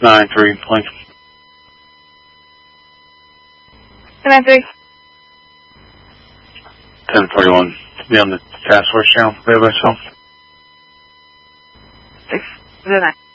9-3, Lincoln. 9-3. 1041. Be on the task force channel. By myself. 6-9.